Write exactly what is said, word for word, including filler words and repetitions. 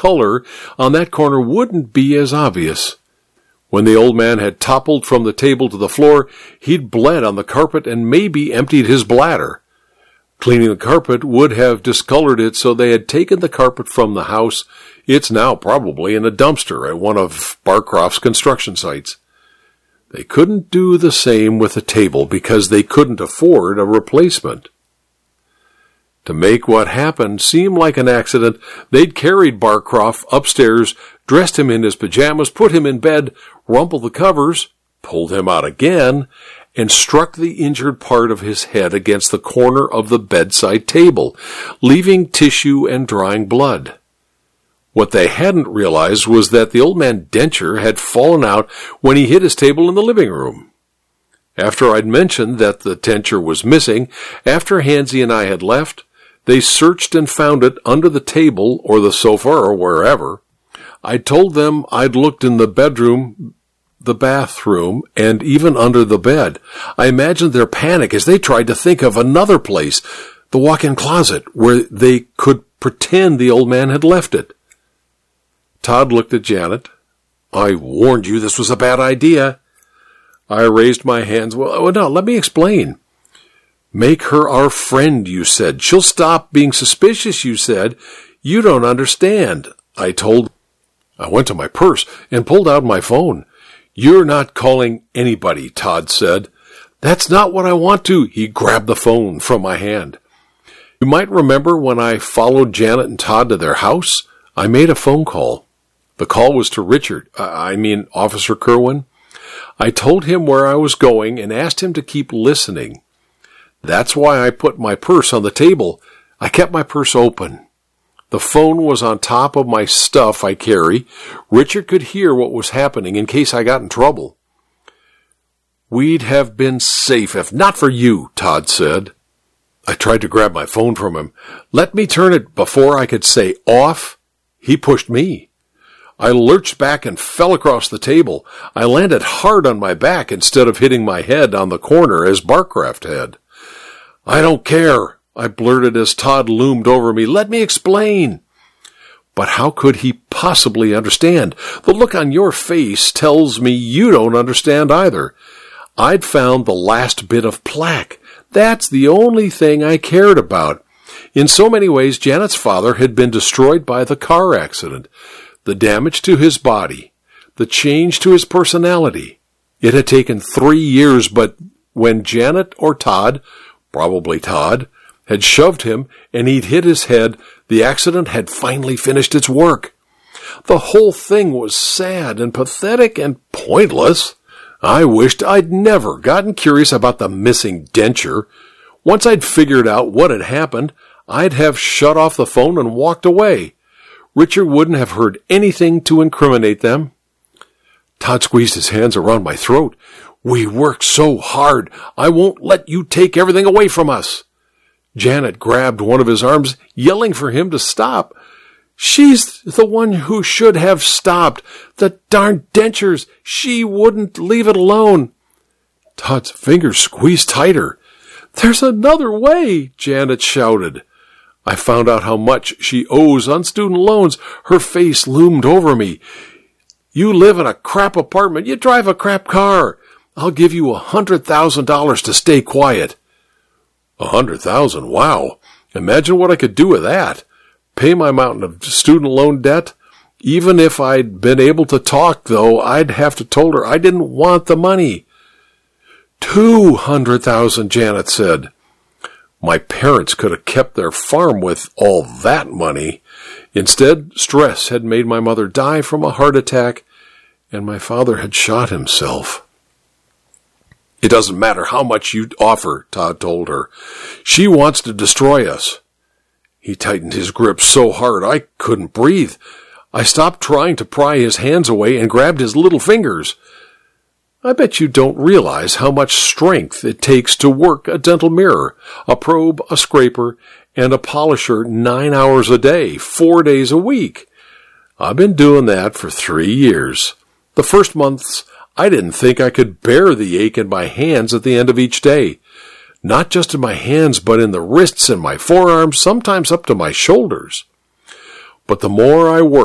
color on that corner wouldn't be as obvious. When the old man had toppled from the table to the floor, he'd bled on the carpet and maybe emptied his bladder. Cleaning the carpet would have discolored it, so they had taken the carpet from the house. It's now probably in a dumpster at one of Barcroft's construction sites. They couldn't do the same with the table because they couldn't afford a replacement. To make what happened seem like an accident, they'd carried Barcroft upstairs, dressed him in his pajamas, put him in bed, rumpled the covers, pulled him out again, and struck the injured part of his head against the corner of the bedside table, leaving tissue and drying blood. What they hadn't realized was that the old man's denture had fallen out when he hit his table in the living room. After I'd mentioned that the denture was missing, after Hansy and I had left, they searched and found it under the table or the sofa or wherever. I told them I'd looked in the bedroom, the bathroom, and even under the bed. I imagined their panic as they tried to think of another place, the walk-in closet, where they could pretend the old man had left it. Todd looked at Janet. I warned you this was a bad idea. I raised my hands. Well, no, let me explain. Make her our friend, you said. She'll stop being suspicious, you said. You don't understand, I told. I went to my purse and pulled out my phone. You're not calling anybody, Todd said. That's not what I want to. He grabbed the phone from my hand. You might remember when I followed Janet and Todd to their house, I made a phone call. The call was to Richard, uh, I mean Officer Kerwin. I told him where I was going and asked him to keep listening. That's why I put my purse on the table. I kept my purse open. The phone was on top of my stuff I carry. Richard could hear what was happening in case I got in trouble. We'd have been safe if not for you, Todd said. I tried to grab my phone from him. Let me turn it before I could say off. He pushed me. I lurched back and fell across the table. I landed hard on my back instead of hitting my head on the corner as Barcroft had. I don't care, I blurted as Todd loomed over me. Let me explain. But how could he possibly understand? The look on your face tells me you don't understand either. I'd found the last bit of plaque. That's the only thing I cared about. In so many ways, Janet's father had been destroyed by the car accident. The damage to his body, the change to his personality. It had taken three years, but when Janet or Todd, probably Todd, had shoved him and he'd hit his head, the accident had finally finished its work. The whole thing was sad and pathetic and pointless. I wished I'd never gotten curious about the missing denture. Once I'd figured out what had happened, I'd have shut off the phone and walked away. Richard wouldn't have heard anything to incriminate them. Todd squeezed his hands around my throat. We worked so hard. I won't let you take everything away from us. Janet grabbed one of his arms, yelling for him to stop. She's the one who should have stopped. The darn dentures. She wouldn't leave it alone. Todd's fingers squeezed tighter. There's another way, Janet shouted. I found out how much she owes on student loans. Her face loomed over me. You live in a crap apartment. You drive a crap car. I'll give you a hundred thousand dollars to stay quiet. A hundred thousand? Wow. Imagine what I could do with that. Pay my mountain of student loan debt? Even if I'd been able to talk, though, I'd have to told her I didn't want the money. Two hundred thousand, Janet said. My parents could have kept their farm with all that money. Instead, stress had made my mother die from a heart attack, and my father had shot himself. It doesn't matter how much you offer, Todd told her. She wants to destroy us. He tightened his grip so hard I couldn't breathe. I stopped trying to pry his hands away and grabbed his little fingers. I bet you don't realize how much strength it takes to work a dental mirror, a probe, a scraper, and a polisher nine hours a day, four days a week. I've been doing that for three years. The first months, I didn't think I could bear the ache in my hands at the end of each day. Not just in my hands, but in the wrists and my forearms, sometimes up to my shoulders. But the more I worked,